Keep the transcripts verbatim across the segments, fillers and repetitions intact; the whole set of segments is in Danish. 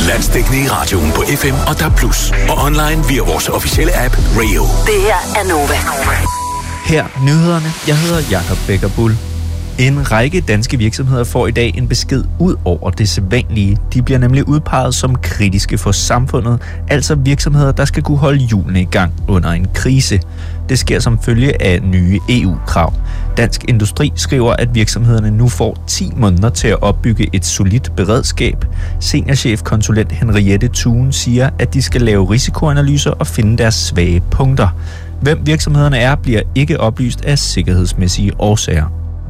Landsdækkende i radioen på F M og D A B plus, og online via vores officielle app Rio. Det her er Nova. Her nyhederne. Jeg hedder Jakob Becker-Bull. En række danske virksomheder får i dag en besked ud over det sædvanlige. De bliver nemlig udpeget som kritiske for samfundet, altså virksomheder, der skal kunne holde hjulene i gang under en krise. Det sker som følge af nye E U-krav. Dansk Industri skriver, at virksomhederne nu får ti måneder til at opbygge et solidt beredskab. Seniorchefkonsulent Henriette Thuen siger, at de skal lave risikoanalyser og finde deres svage punkter. Hvem virksomhederne er, bliver ikke oplyst af sikkerhedsmæssige årsager.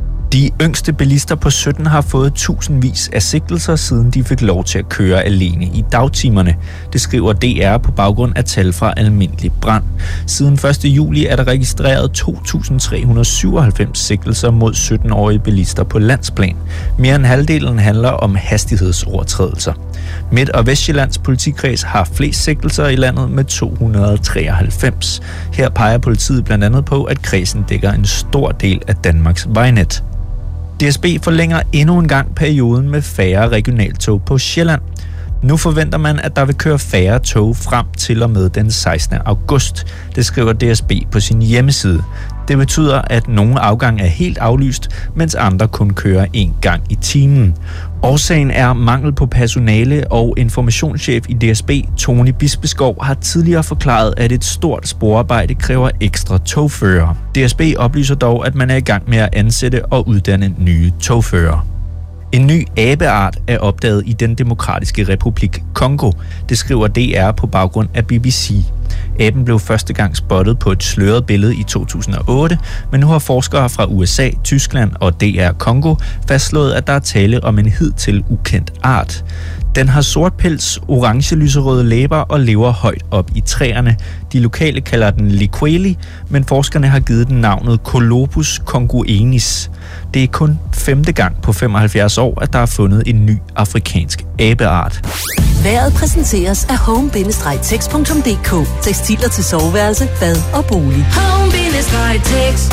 De yngste bilister på sytten har fået tusindvis af sigtelser, siden de fik lov til at køre alene i dagtimerne. Det skriver D R på baggrund af tal fra Almindelig Brand. Siden første juli er der registreret to tusind tre hundrede syvoghalvfems sigtelser mod sytten-årige bilister på landsplan. Mere end halvdelen handler om hastighedsovertrædelser. Midt- og Vestjyllands politikreds har flest sigtelser i landet med to hundrede treoghalvfems. Her peger politiet blandt andet på, at kredsen dækker en stor del af Danmarks vejnet. D S B forlænger endnu en gang perioden med færre regionaltog på Sjælland. Nu forventer man, at der vil køre færre tog frem til og med den sekstende august. Det skriver D S B på sin hjemmeside. Det betyder, at nogle afgange er helt aflyst, mens andre kun kører én gang i timen. Årsagen er mangel på personale, og informationschef i D S B, Tony Bispeskov, har tidligere forklaret, at et stort sporarbejde kræver ekstra togførere. D S B oplyser dog, at man er i gang med at ansætte og uddanne nye togførere. En ny abeart er opdaget i den demokratiske republik Congo. Det skriver D R på baggrund af B B C. Aben blev første gang spottet på et sløret billede i to tusind og otte, men nu har forskere fra U S A, Tyskland og D R Congo fastslået, at der er tale om en hidtil ukendt art. Den har sort pels, orange-lyserøde læber og lever højt op i træerne. De lokale kalder den liqueli, men forskerne har givet den navnet Colobus congoenis. Det er kun femte gang på femoghalvfjerds år, at der er fundet en ny afrikansk abeart. Vejret præsenteres af home bindestreg text punktum d k. Tekstiler til soveværelse, bad og bolig. home bindestreg text.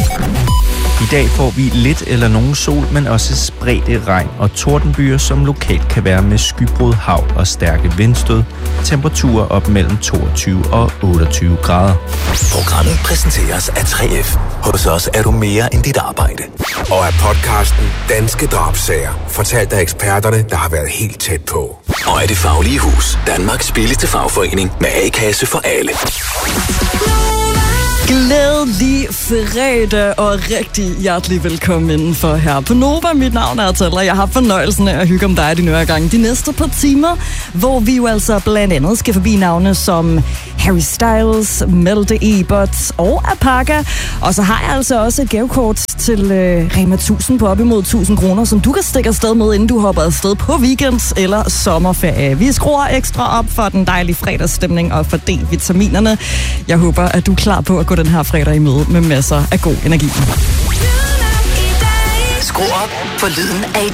I dag får vi lidt eller nogen sol, men også spredte regn og tordenbyer, som lokalt kan være med skybrud, hav og stærke vindstød. Temperaturer op mellem toogtyve og otteogtyve grader. Programmet præsenteres af tre F. Hos os er du mere end dit arbejde. Og af podcasten Danske Drabssager, fortalt af eksperterne, der har været helt tæt på. Og af Det Faglige Hus, Danmarks billigste fagforening med A-kasse for alle. Glædelig fredag og rigtig hjertelig velkommen indenfor her på Nova. Mit navn er Taller. Jeg har fornøjelsen af at hygge om dig de nøje gange de næste par timer, hvor vi jo altså blandt andet skal forbi navne som Harry Styles, Malte Ebert og Apaka. Og så har jeg altså også et gavekort til øh, Rema tusind på op imod tusind kroner, som du kan stikke afsted med, inden du hopper afsted på weekend eller sommerferie. Vi skruer ekstra op for den dejlige fredagsstemning og for D-vitaminerne. Jeg håber, at du er klar på at gå den her fredag i møde med masser af god energi. Skru op for lyden af i